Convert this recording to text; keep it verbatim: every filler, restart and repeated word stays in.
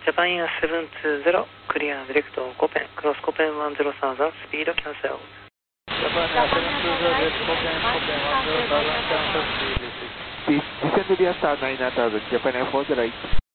Japan Air seven two zero, clear direct Copen, cross Copen one zero thousand, speed cancel. Japan Air seven two zero, direct Copen, Copen one zero thousand, cancel speed. Descend to the star nine thousand, Japan Air four zero eight.